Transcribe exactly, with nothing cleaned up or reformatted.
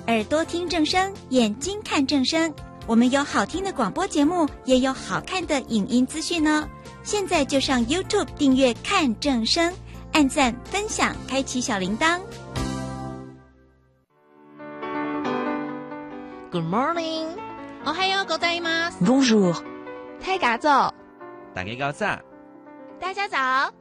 耳朵听正声，眼睛看正声。我们有好听的广播节目，也有好看的影音资讯哦。现在就上 YouTube 订阅看正声，按赞分享，开启小铃铛。 Good morning， おはようございます。 Bonjour， 太嘎走， 大家早， 大家早。